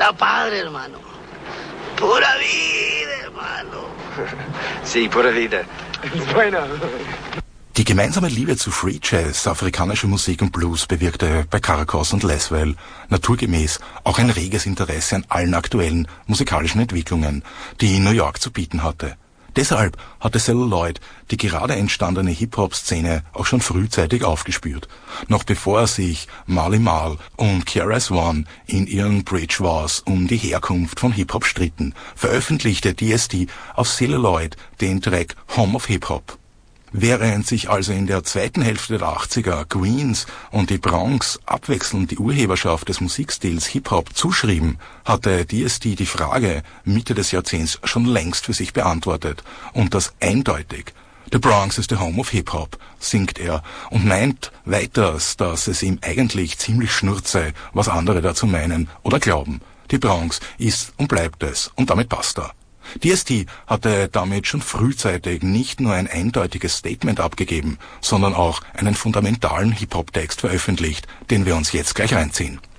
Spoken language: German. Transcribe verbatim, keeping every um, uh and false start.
Está padre, hermano. Pura vida, hermano. Sí, pura vida. Bueno. Die gemeinsame Liebe zu Free Jazz, afrikanischer Musik und Blues bewirkte bei Caracos und Laswell naturgemäß auch ein reges Interesse an allen aktuellen musikalischen Entwicklungen, die New York zu bieten hatte. Deshalb hatte Celluloid die gerade entstandene Hip-Hop-Szene auch schon frühzeitig aufgespürt. Noch bevor sich Marley Marl und K R S One in ihren Bridge Wars um die Herkunft von Hip-Hop stritten, veröffentlichte D S T auf Celluloid den Track Home of Hip-Hop. Während sich also in der zweiten Hälfte der achtziger Queens und die Bronx abwechselnd die Urheberschaft des Musikstils Hip-Hop zuschrieben, hatte D S T die Frage Mitte des Jahrzehnts schon längst für sich beantwortet und das eindeutig. The Bronx is the home of Hip-Hop, singt er und meint weiters, dass es ihm eigentlich ziemlich schnurze, was andere dazu meinen oder glauben. Die Bronx ist und bleibt es und damit basta. D S T hatte damit schon frühzeitig nicht nur ein eindeutiges Statement abgegeben, sondern auch einen fundamentalen Hip-Hop-Text veröffentlicht, den wir uns jetzt gleich reinziehen.